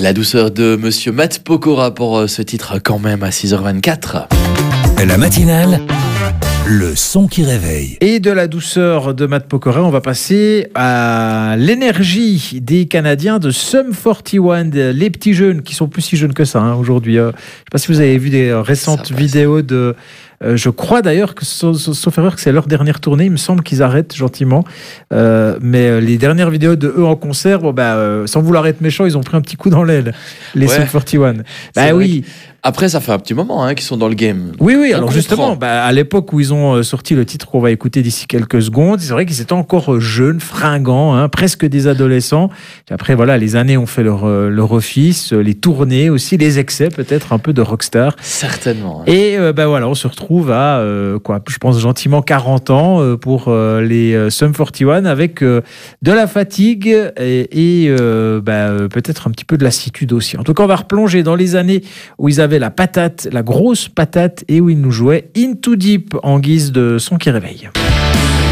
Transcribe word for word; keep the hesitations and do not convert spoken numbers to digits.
La douceur de Monsieur Matt Pokora pour ce titre quand même à six heures vingt-quatre. La matinale, le son qui réveille. Et de la douceur de Matt Pokora, on va passer à l'énergie des Canadiens de Sum quarante et un, les petits jeunes qui sont plus si jeunes que ça hein, aujourd'hui. Je ne sais pas si vous avez vu des récentes vidéos de... Euh, je crois d'ailleurs que, sauf, sauf erreur, que c'est leur dernière tournée. Il me semble qu'ils arrêtent gentiment. Euh, mais euh, les dernières vidéos de eux en concert, bon, bah, euh, sans vouloir être méchant, ils ont pris un petit coup dans l'aile, les ouais. Sum quarante et un. Bah oui. Après, ça fait un petit moment hein, qu'ils sont dans le game. Oui, oui. Donc alors justement, bah, à l'époque où ils ont sorti le titre qu'on va écouter d'ici quelques secondes, c'est vrai qu'ils étaient encore jeunes, fringants, hein, presque des adolescents. Et après, voilà, les années ont fait leur, leur office, les tournées aussi, les excès peut-être un peu de rockstar. Certainement. Hein. Et euh, bah, voilà, on se retrouve à, euh, quoi, je pense gentiment quarante ans euh, pour euh, les euh, Sum quarante et un avec euh, de la fatigue et, et euh, bah, euh, peut-être un petit peu de lassitude aussi. En tout cas, on va replonger dans les années où ils avaient la patate, la grosse patate, et où il nous jouait In Too Deep en guise de son qui réveille.